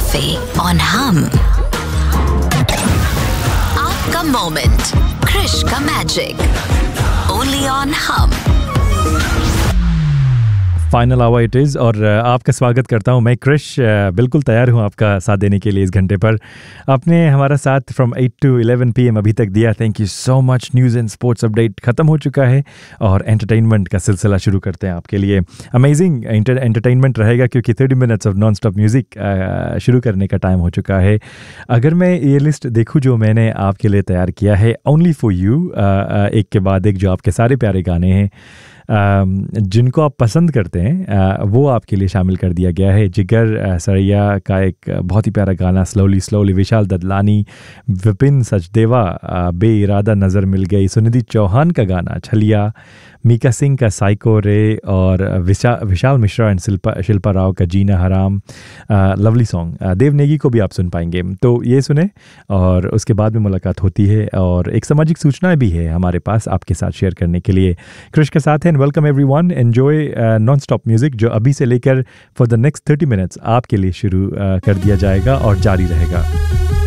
Cafe on हम। आपका moment, Krrish का मैजिक, ओनली ऑन हम। फाइनल आवर इट इज़ और आपका स्वागत करता हूं मैं क्रिश। बिल्कुल तैयार हूं आपका साथ देने के लिए इस घंटे पर। आपने हमारा साथ फ्रॉम 8 to 11 PM अभी तक दिया। Thank you so much. News and sports update ख़त्म हो चुका है और एंटरटेनमेंट का सिलसिला शुरू करते हैं आपके लिए। अमेजिंग एंटरटेनमेंट रहेगा क्योंकि 30 minutes of non stop music शुरू करने का टाइम हो चुका है। अगर मैं ये लिस्ट देखूँ जो मैंने आपके लिए तैयार किया है, ओनली फॉर यू, एक के बाद एक जो आपके सारे प्यारे गाने हैं जिनको आप पसंद करते हैं वो आपके लिए शामिल कर दिया गया है। जिगर सरैया का एक बहुत ही प्यारा गाना स्लोली स्लोली, विशाल ददलानी, विपिन सचदेवा बेइरादा नज़र मिल गई, सुनिधि चौहान का गाना छलिया, मीका सिंह का साइको रे और विशाल मिश्रा एंड शिल्पा राव का जीना हराम, लवली सॉन्ग। देव नेगी को भी आप सुन पाएंगे, तो ये सुने और उसके बाद में मुलाकात होती है। और एक सामाजिक सूचना भी है हमारे पास आपके साथ शेयर करने के लिए। क्रिश के साथ हैं। Welcome everyone, enjoy non stop music जो अभी से लेकर फॉर द नेक्स्ट 30 मिनट्स आपके लिए शुरू कर दिया जाएगा और जारी रहेगा।